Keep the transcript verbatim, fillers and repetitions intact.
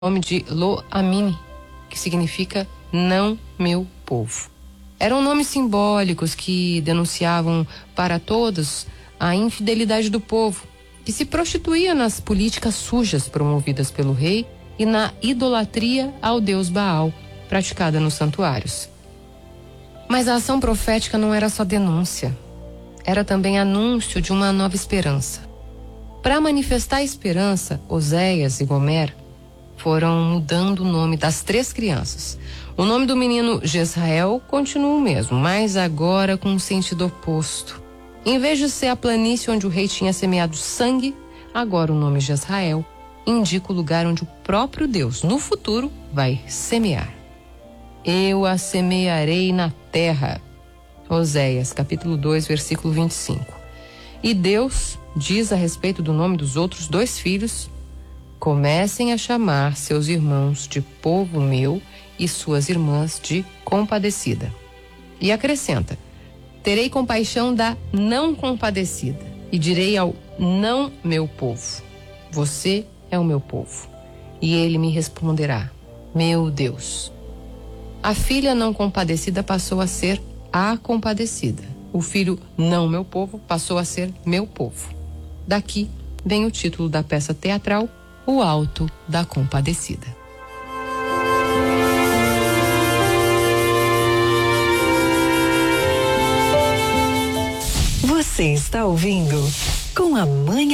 nome de Lo-Ammi, que significa não meu povo. Eram nomes simbólicos que denunciavam para todos a infidelidade do povo, que se prostituía nas políticas sujas promovidas pelo rei e na idolatria ao deus Baal, praticada nos santuários. Mas a ação profética não era só denúncia, era também anúncio de uma nova esperança. Para manifestar a esperança, Oséias e Gomer foram mudando o nome das três crianças. O nome do menino Jezrael continua o mesmo, mas agora com um sentido oposto. Em vez de ser a planície onde o rei tinha semeado sangue, agora o nome Jezrael indica o lugar onde o próprio Deus, no futuro, vai semear. Eu a semearei na terra. Oséias, capítulo dois, versículo vinte e cinco. E Deus diz a respeito do nome dos outros dois filhos: comecem a chamar seus irmãos de povo meu e suas irmãs de compadecida. E acrescenta: terei compaixão da não compadecida e direi ao não meu povo: você é o meu povo. E ele me responderá: meu Deus. A filha não compadecida passou a ser a compadecida. O filho não meu povo passou a ser meu povo. Daqui vem o título da peça teatral, O Alto da Compadecida. Você está ouvindo Com a Mãe